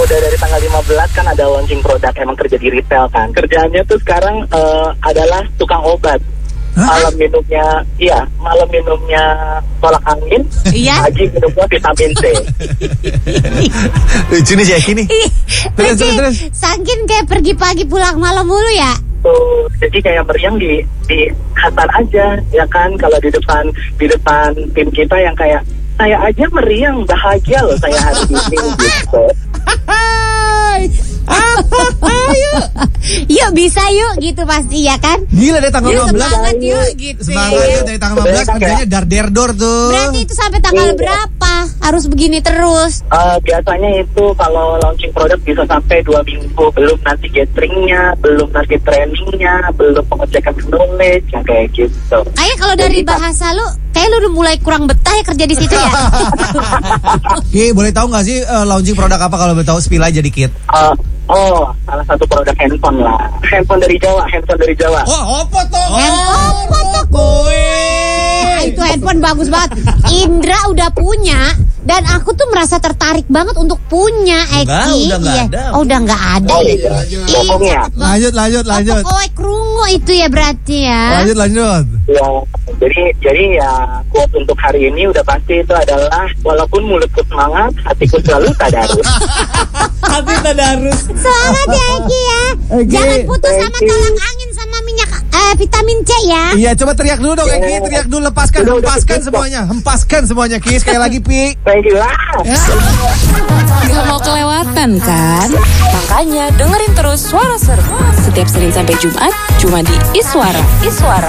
udah dari tanggal 15 kan ada launching produk, emang kerja di retail kan. Kerjaannya tuh sekarang adalah tukang obat. Malam minumnya tolak angin, pagi minumnya vitamin C. Lucu nih Jackie nih. Terus. Saking kayak pergi pagi pulang malam mulu ya. Tuh, jadi kayak meriang di Hasan aja, ya kan? Kalau di depan tim kita yang kayak saya aja meriang, bahagia loh saya hari ini gitu. Yuk bisa yuk gitu pasti ya kan. Gila deh tanggal 15 semangat yuk gitu. Semangat ya dari tanggal 15 kerjanya dar-der-dor tuh. Berarti itu sampai tanggal berapa harus begini terus? Biasanya itu kalau launching produk bisa sampai 2 minggu. Belum nanti gatheringnya, belum nanti trainingnya, belum pengecekan knowledge yang kayak gitu. Kayak kalau dari bahasa lu kayak lu udah mulai kurang betah ya kerja di situ ya. Ki, boleh tahu nggak sih launching produk apa, kalau boleh tahu spill aja dikit. Salah satu produk handphone lah. Handphone dari Jawa. Oh, apa tuh? Handphone tuh gue. Itu handphone bagus banget. Indra udah punya dan aku tuh merasa tertarik banget untuk punya. Udah nggak ada. Oh, udah nggak ada. Lanjut. Oh, krungu itu ya berarti ya. Lanjut. Ya, jadi ya quote untuk hari ini udah pasti itu adalah walaupun mulutku semangat, hatiku selalu tadarus. Hati tadarus. Semangat ya Eki ya. Jangan putus sama tolak angin sama minyak vitamin C ya. Iya, coba teriak dulu dong Eki, teriak dulu, hempaskan semuanya Ki, sekali lagi Pi. Thank you lah. Gak mau kelewatan kan? Makanya dengerin terus Suara Seru setiap Senin sampai Jumat cuma di Iswara.